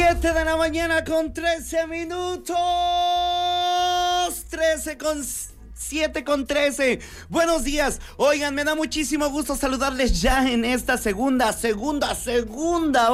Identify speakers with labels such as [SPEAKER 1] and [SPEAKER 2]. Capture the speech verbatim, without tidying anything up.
[SPEAKER 1] siete de la mañana con trece minutos. trece con siete con trece. Buenos días. Oigan, me da muchísimo gusto saludarles ya en esta segunda, segunda, segunda